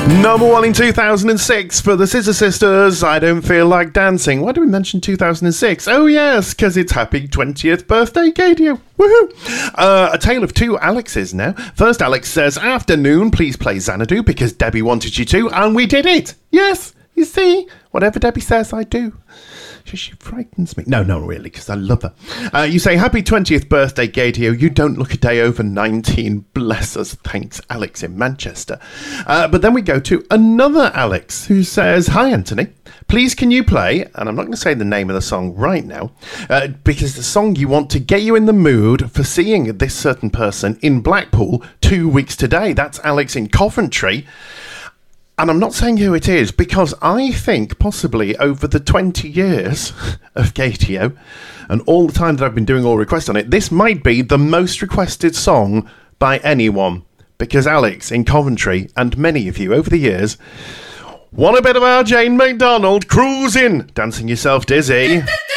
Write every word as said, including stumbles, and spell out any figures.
Number one in two thousand six for the Scissor Sisters, I Don't Feel Like Dancing. Why do we mention two thousand six? Oh yes, because it's happy twentieth birthday, Gadio. Woohoo! Uh, a tale of two Alexes now. First Alex says, afternoon, please play Xanadu because Debbie wanted you to, and we did it. Yes, you see, whatever Debbie says, I do. She, she frightens me. No, not really, because I love her. Uh, you say, happy twentieth birthday, Gadio. You don't look a day over nineteen. Bless us. Thanks, Alex in Manchester. Uh, but then we go to another Alex who says, hi, Anthony. Please, can you play, and I'm not going to say the name of the song right now, uh, because the song you want to get you in the mood for seeing this certain person in Blackpool two weeks today. That's Alex in Coventry. And I'm not saying who it is, because I think possibly over the twenty years of Gadio and all the time that I've been doing all requests on it, this might be the most requested song by anyone. Because Alex in Coventry and many of you over the years want a bit of our Jane McDonald cruising, dancing yourself dizzy.